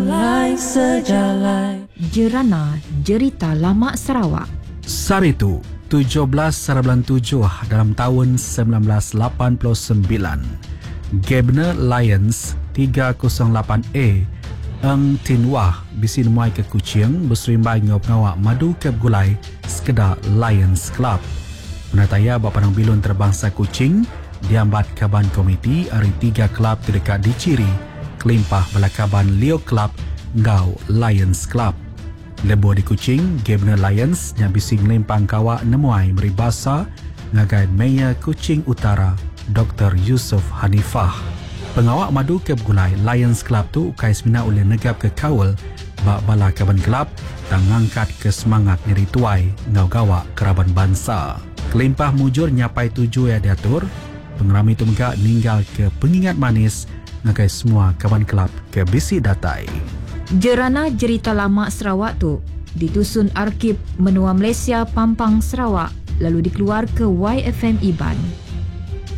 Sejalai, sejalai. Jerana Jerita Lama Sarawak. Saritu 17/7 dalam tahun 1989. Gabner Lions 308A Eng Tin Wah bisin muai ke Kuching berserimbai ngau pengawak madu ke gulai sekedar Lions Club. Menataya Bapanang Bilun terbangsa Kuching diambat kaban komiti hari 3 klub terdekat di Ciri kelimpah belakaban Leo Club ngau Lions Club. Lebo di Kuching, Gabner Lions yang bising lempang kawak nemuai meribasa ngagai Mayor Kuching Utara Dr. Yusuf Hanifah. Pengawak madu ke gulai Lions Club tu ukai semina oleh negap ke kawal bak bala kaban kelab dan ngangkat ke semangat nyeri tuai ngau gawak keraban bangsa. Kelimpah mujur nyapai tuju yang diatur, pengerami tu megak ninggal ke pengingat manis ngagai semua kawan kelab ke bisi datai. Jerana Jerita Lama Sarawak tu ditusun Arkib Menua Malaysia Pampang Sarawak lalu dikeluar ke YFM Iban.